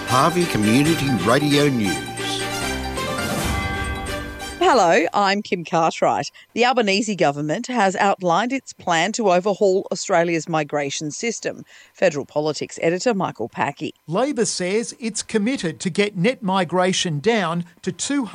Harvey Community Radio News. Hello, I'm Kim Cartwright. The Albanese government has outlined its plan to overhaul Australia's migration system. Federal Politics editor Michael Packey. Labor says it's committed to get net migration down to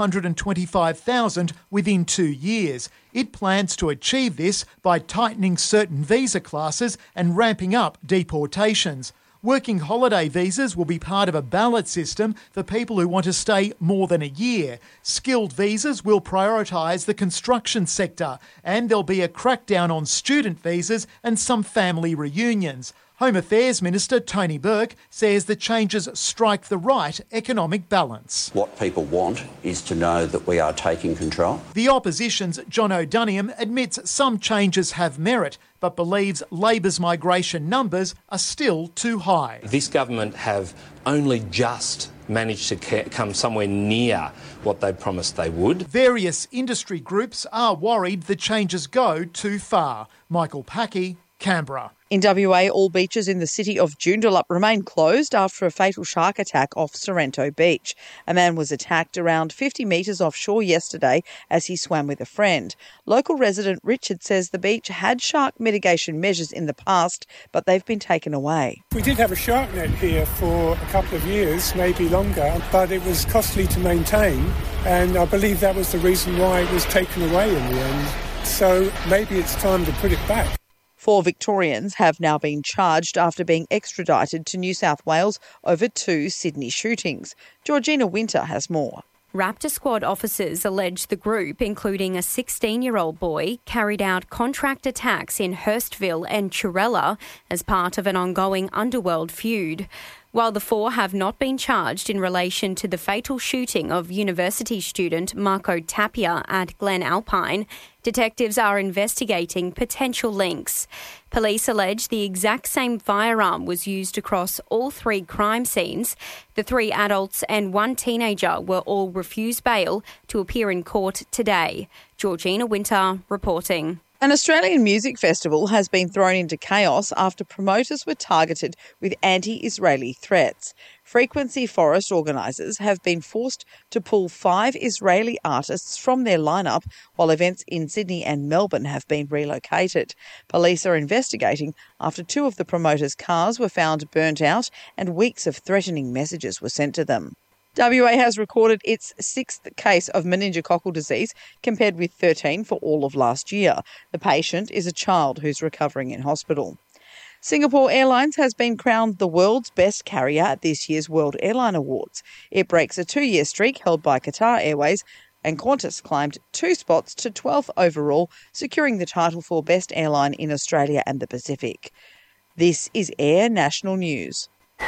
225,000 within 2 years. It plans to achieve this by tightening certain visa classes and ramping up deportations. Working holiday visas will be part of a ballot system for people who want to stay more than a year. Skilled visas will prioritise the construction sector, and there'll be a crackdown on student visas and some family reunions. Home Affairs Minister Tony Burke says the changes strike the right economic balance. What people want is to know that we are taking control. The opposition's John O'Doniam admits some changes have merit, but believes Labor's migration numbers are still too high. This government have only just managed to come somewhere near what they promised they would. Various industry groups are worried the changes go too far. Michael Packey, Canberra. In WA, all beaches in the city of Joondalup remain closed after a fatal shark attack off Sorrento Beach. A man was attacked around 50 metres offshore yesterday as he swam with a friend. Local resident Richard says the beach had shark mitigation measures in the past, but they've been taken away. We did have a shark net here for a couple of years, maybe longer, but it was costly to maintain, and I believe that was the reason why it was taken away in the end. So maybe it's time to put it back. 4 Victorians have now been charged after being extradited to New South Wales over 2 Sydney shootings. Georgina Winter has more. Raptor Squad officers allege the group, including a 16-year-old boy, carried out contract attacks in Hurstville and Churella as part of an ongoing underworld feud. While the 4 have not been charged in relation to the fatal shooting of university student Marco Tapia at Glen Alpine, detectives are investigating potential links. Police allege the exact same firearm was used across all 3 crime scenes. The 3 adults and 1 teenager were all refused bail to appear in court today. Georgina Winter reporting. An Australian music festival has been thrown into chaos after promoters were targeted with anti-Israeli threats. Frequency Forest organisers have been forced to pull 5 Israeli artists from their lineup, while events in Sydney and Melbourne have been relocated. Police are investigating after 2 of the promoters' cars were found burnt out and weeks of threatening messages were sent to them. WA has recorded its 6th case of meningococcal disease, compared with 13 for all of last year. The patient is a child who's recovering in hospital. Singapore Airlines has been crowned the world's best carrier at this year's World Airline Awards. It breaks a 2-year streak held by Qatar Airways, and Qantas climbed 2 spots to 12th overall, securing the title for Best Airline in Australia and the Pacific. This is Air National News.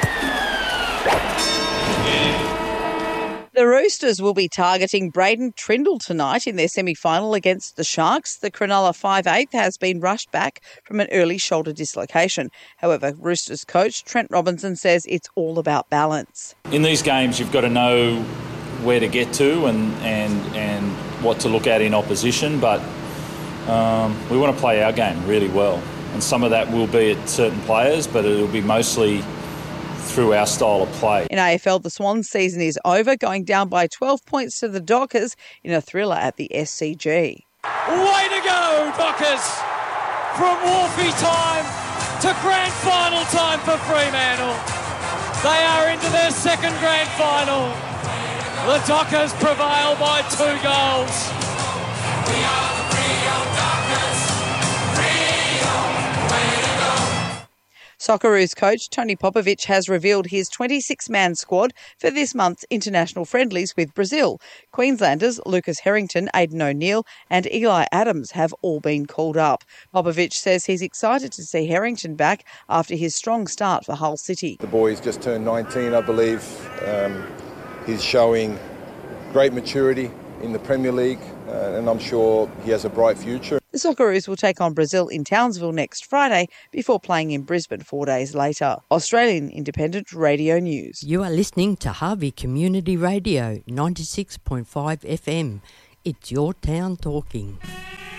The Roosters will be targeting Braden Trindle tonight in their semi-final against the Sharks. The Cronulla 5'8" has been rushed back from an early shoulder dislocation. However, Roosters coach Trent Robinson says it's all about balance. In these games, you've got to know where to get to and what to look at in opposition, but we want to play our game really well. And some of that will be at certain players, but it'll be mostly through our style of play. In AFL, the Swans season is over, going down by 12 points to the Dockers in a thriller at the SCG. Way to go, Dockers! From Wharfie time to grand final time for Fremantle. They are into their 2nd grand final. The Dockers prevail by 2 goals. We are the Rio Dockers. Rio, way to go. Socceroos coach Tony Popovic has revealed his 26-man squad for this month's international friendlies with Brazil. Queenslanders Lucas Harrington, Aidan O'Neill and Eli Adams have all been called up. Popovic says he's excited to see Harrington back after his strong start for Hull City. The boy's just turned 19, I believe. He's showing great maturity in the Premier League, and I'm sure he has a bright future. The Socceroos will take on Brazil in Townsville next Friday before playing in Brisbane 4 days later. Australian Independent Radio News. You are listening to Harvey Community Radio 96.5 FM. It's your town talking.